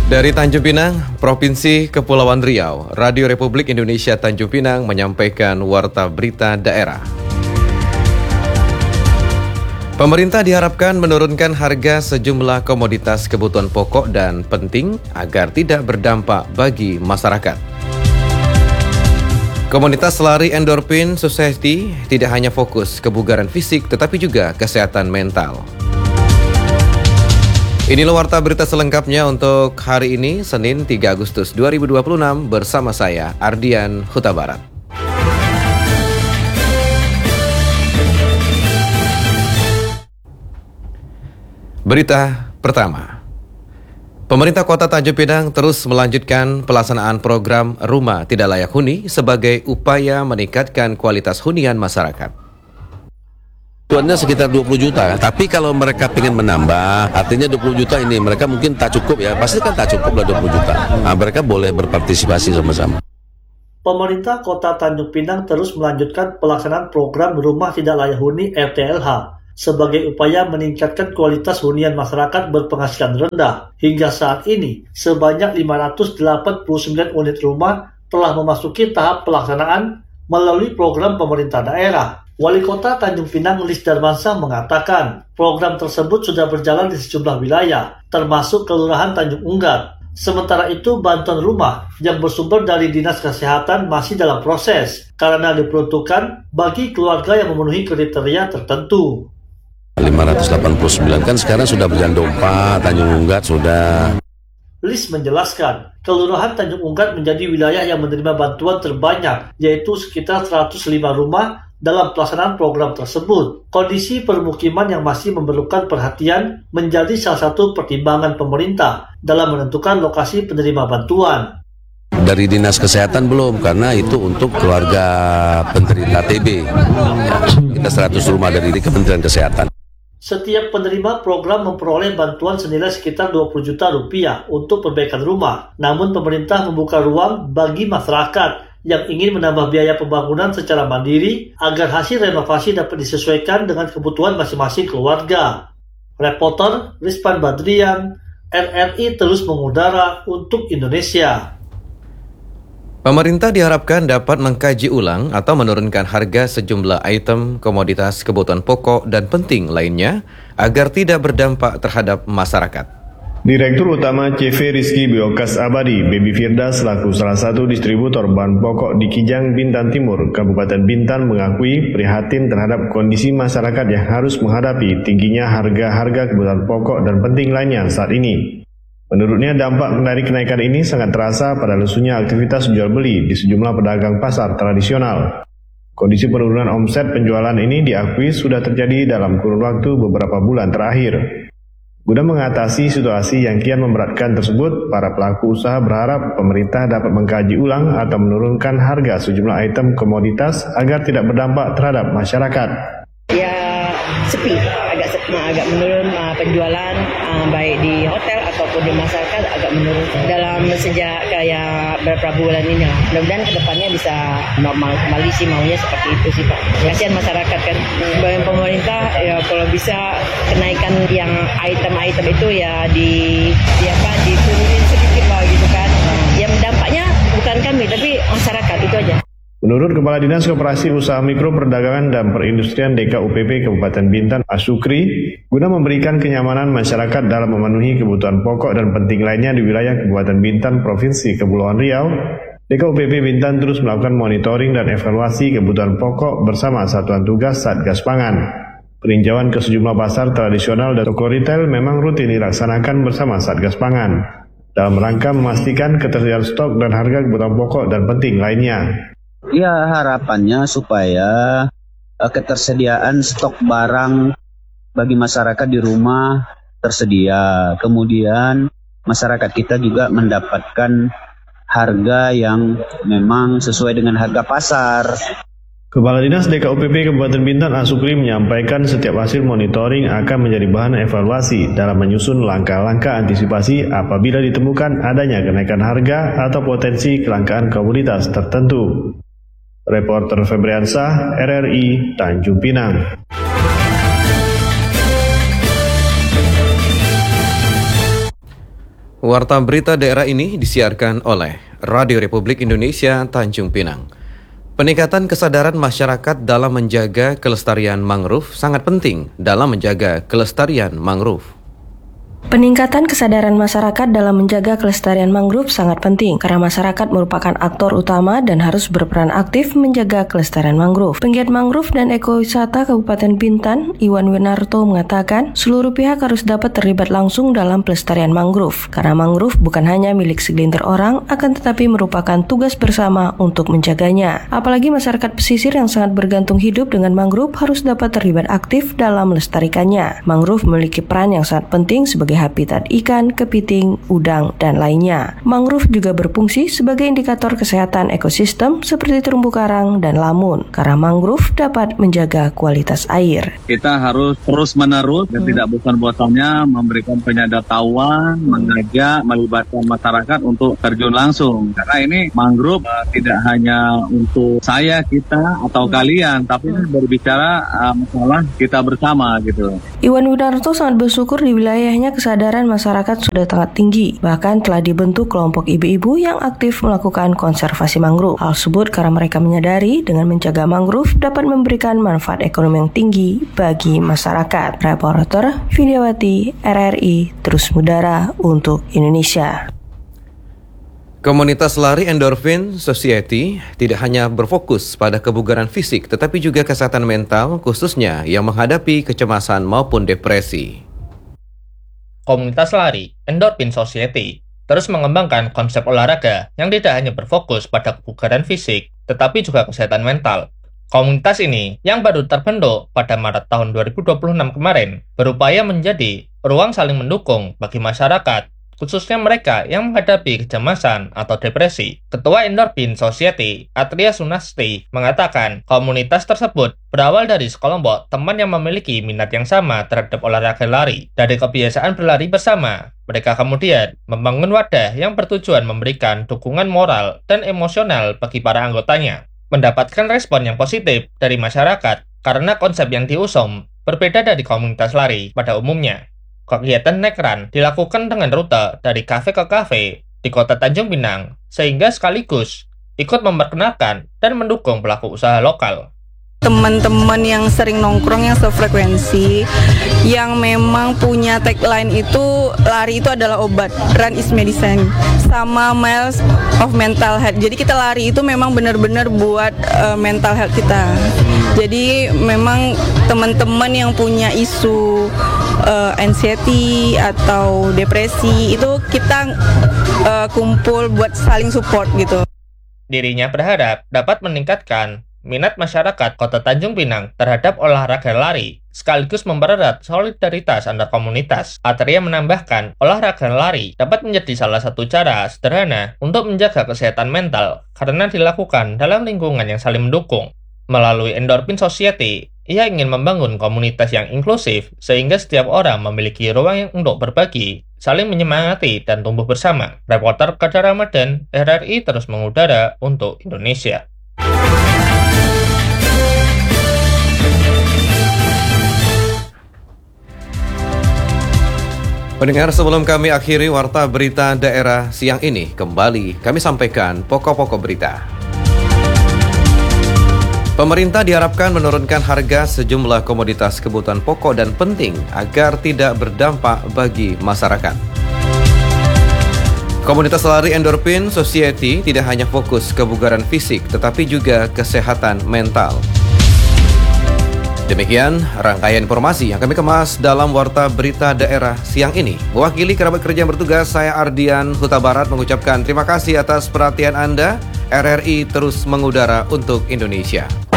Dari Tanjung Pinang, Provinsi Kepulauan Riau, Radio Republik Indonesia Tanjung Pinang menyampaikan warta berita daerah. Pemerintah diharapkan menurunkan harga sejumlah komoditas kebutuhan pokok dan penting agar tidak berdampak bagi masyarakat. Komunitas Lari Endorphin Society tidak hanya fokus kebugaran fisik tetapi juga kesehatan mental. Inilah warta berita selengkapnya untuk hari ini, Senin 3 Agustus 2026 bersama saya, Ardian Huta Barat. Berita pertama. Pemerintah Kota Tanjung Pinang terus melanjutkan pelaksanaan program Rumah Tidak Layak Huni sebagai upaya meningkatkan kualitas hunian masyarakat. Tuannya sekitar 20 juta, tapi kalau mereka ingin menambah, artinya 20 juta ini mereka mungkin tak cukup ya, pasti kan tak cukup lah 20 juta. Nah, mereka boleh berpartisipasi sama-sama. Pemerintah Kota Tanjung Pinang terus melanjutkan pelaksanaan program Rumah Tidak Layak Huni RTLH sebagai upaya meningkatkan kualitas hunian masyarakat berpenghasilan rendah. Hingga saat ini, sebanyak 589 unit rumah telah memasuki tahap pelaksanaan melalui program pemerintah daerah. Wali Kota Tanjung Pinang Lis Darmansyah mengatakan, program tersebut sudah berjalan di sejumlah wilayah, termasuk Kelurahan Tanjung Unggat. Sementara itu, bantuan rumah yang bersumber dari Dinas Kesehatan masih dalam proses, karena diperuntukkan bagi keluarga yang memenuhi kriteria tertentu. 589 kan sekarang sudah berjalan 24, Tanjung Unggat sudah. Lis menjelaskan, Kelurahan Tanjung Unggat menjadi wilayah yang menerima bantuan terbanyak, yaitu sekitar 105 rumah dalam pelaksanaan program tersebut. Kondisi permukiman yang masih memerlukan perhatian menjadi salah satu pertimbangan pemerintah dalam menentukan lokasi penerima bantuan. Dari Dinas Kesehatan belum, karena itu untuk keluarga penderita TB. Kita 100 rumah dari Kementerian Kesehatan. Setiap penerima program memperoleh bantuan senilai sekitar 20 juta rupiah untuk perbaikan rumah. Namun pemerintah membuka ruang bagi masyarakat yang ingin menambah biaya pembangunan secara mandiri agar hasil renovasi dapat disesuaikan dengan kebutuhan masing-masing keluarga. Reporter Rizpan Badrian, RRI terus mengudara untuk Indonesia. Pemerintah diharapkan dapat mengkaji ulang atau menurunkan harga sejumlah item komoditas kebutuhan pokok dan penting lainnya agar tidak berdampak terhadap masyarakat. Direktur Utama CV Rizky Biogas Abadi, Baby Firda selaku salah satu distributor bahan pokok di Kijang, Bintan Timur, Kabupaten Bintan mengakui prihatin terhadap kondisi masyarakat yang harus menghadapi tingginya harga-harga kebutuhan pokok dan penting lainnya saat ini. Menurutnya dampak dari kenaikan ini sangat terasa pada lesunya aktivitas jual beli di sejumlah pedagang pasar tradisional. Kondisi penurunan omset penjualan ini diakui sudah terjadi dalam kurun waktu beberapa bulan terakhir. Guna mengatasi situasi yang kian memberatkan tersebut, para pelaku usaha berharap pemerintah dapat mengkaji ulang atau menurunkan harga sejumlah item komoditas agar tidak berdampak terhadap masyarakat. Ya sepi, agak menurun penjualan baik di hotel ataupun di masyarakat agak menurun dalam sejak kayak beberapa bulan ini lah. Mudah-mudahan kedepannya bisa normal kembali sih, maunya seperti itu sih Pak. Kasihan masyarakat kan, pemerintah ya kalau bisa kenaikan yang item-item itu ya diturunin sedikit lah gitu kan. Yang dampaknya bukan kami tapi masyarakat itu aja. Menurut Kepala Dinas Koperasi Usaha Mikro Perdagangan dan Perindustrian DKUPP Kabupaten Bintan Asukri, guna memberikan kenyamanan masyarakat dalam memenuhi kebutuhan pokok dan penting lainnya di wilayah Kabupaten Bintan, Provinsi Kepulauan Riau, DKUPP Bintan terus melakukan monitoring dan evaluasi kebutuhan pokok bersama Satuan Tugas Satgas Pangan. Peninjauan ke sejumlah pasar tradisional dan toko retail memang rutin dilaksanakan bersama Satgas Pangan, dalam rangka memastikan ketersediaan stok dan harga kebutuhan pokok dan penting lainnya. Ya, harapannya supaya ketersediaan stok barang bagi masyarakat di rumah tersedia. Kemudian masyarakat kita juga mendapatkan harga yang memang sesuai dengan harga pasar. Kepala Dinas DKUPP Kabupaten Bintan Asukri menyampaikan setiap hasil monitoring akan menjadi bahan evaluasi dalam menyusun langkah-langkah antisipasi apabila ditemukan adanya kenaikan harga atau potensi kelangkaan komoditas tertentu. Reporter Febriansah, RRI, Tanjung Pinang. Warta berita daerah ini disiarkan oleh Radio Republik Indonesia Tanjung Pinang. Peningkatan kesadaran masyarakat dalam menjaga kelestarian mangrove sangat penting dalam menjaga kelestarian mangrove. Peningkatan kesadaran masyarakat dalam menjaga kelestarian mangrove sangat penting karena masyarakat merupakan aktor utama dan harus berperan aktif menjaga kelestarian mangrove. Penggiat mangrove dan ekowisata Kabupaten Bintan, Iwan Winarto mengatakan seluruh pihak harus dapat terlibat langsung dalam pelestarian mangrove karena mangrove bukan hanya milik segelintir orang akan tetapi merupakan tugas bersama untuk menjaganya. Apalagi masyarakat pesisir yang sangat bergantung hidup dengan mangrove harus dapat terlibat aktif dalam melestarikannya. Mangrove memiliki peran yang sangat penting sebagai habitat ikan, kepiting, udang, dan lainnya. Mangrove juga berfungsi sebagai indikator kesehatan ekosistem seperti terumbu karang dan lamun, karena mangrove dapat menjaga kualitas air. Kita harus terus-menerus dan tidak bosan-bosannya memberikan penyadapan, mengajak, melibatkan masyarakat untuk terjun langsung. Karena ini mangrove tidak hanya untuk saya, kita, atau kalian, tapi ini berbicara masalah kita bersama gitu. Iwan Winarto sangat bersyukur di wilayahnya kesadaran masyarakat sudah sangat tinggi. Bahkan telah dibentuk kelompok ibu-ibu yang aktif melakukan konservasi mangrove. Hal tersebut karena mereka menyadari dengan menjaga mangrove dapat memberikan manfaat ekonomi yang tinggi bagi masyarakat. Reporter Vidyawati, RRI, Terus Mudara untuk Indonesia. Komunitas lari Endorphin Society tidak hanya berfokus pada kebugaran fisik, tetapi juga kesehatan mental, khususnya yang menghadapi kecemasan maupun depresi. Komunitas lari Endorphin Society terus mengembangkan konsep olahraga yang tidak hanya berfokus pada kebugaran fisik, tetapi juga kesehatan mental. Komunitas ini yang baru terbentuk pada Maret tahun 2026 kemarin berupaya menjadi ruang saling mendukung bagi masyarakat, khususnya mereka yang menghadapi kecemasan atau depresi. Ketua Endorphin Society, Atria Sunasti, mengatakan komunitas tersebut berawal dari sekelompok teman yang memiliki minat yang sama terhadap olahraga lari. Dari kebiasaan berlari bersama, mereka kemudian membangun wadah yang bertujuan memberikan dukungan moral dan emosional bagi para anggotanya. Mendapatkan respon yang positif dari masyarakat karena konsep yang diusung berbeda dari komunitas lari pada umumnya. Kegiatan Naik Run dilakukan dengan rute dari kafe ke kafe di kota Tanjung Pinang, sehingga sekaligus ikut memperkenalkan dan mendukung pelaku usaha lokal. Teman-teman yang sering nongkrong, yang sefrekuensi, yang memang punya tagline itu lari itu adalah obat, run is medicine, sama miles of mental health. Jadi kita lari itu memang benar-benar buat mental health kita. Jadi memang teman-teman yang punya isu anxiety atau depresi itu kita kumpul buat saling support gitu. Dirinya berharap dapat meningkatkan minat masyarakat Kota Tanjung Pinang terhadap olahraga lari, sekaligus mempererat solidaritas antar komunitas. Atria menambahkan, olahraga lari dapat menjadi salah satu cara sederhana untuk menjaga kesehatan mental karena dilakukan dalam lingkungan yang saling mendukung. Melalui Endorphin Society, ia ingin membangun komunitas yang inklusif sehingga setiap orang memiliki ruang untuk berbagi, saling menyemangati, dan tumbuh bersama. Reporter Kadar Ramadan, RRI Terus Mengudara untuk Indonesia. Pendengar, sebelum kami akhiri warta berita daerah siang ini, kembali kami sampaikan pokok-pokok berita. Pemerintah diharapkan menurunkan harga sejumlah komoditas kebutuhan pokok dan penting agar tidak berdampak bagi masyarakat. Komunitas lari Endorphin Society tidak hanya fokus kebugaran fisik, tetapi juga kesehatan mental. Demikian rangkaian informasi yang kami kemas dalam warta berita daerah siang ini. Mewakili kerabat kerja yang bertugas, saya Ardian Huta Barat mengucapkan terima kasih atas perhatian Anda. RRI Terus Mengudara untuk Indonesia.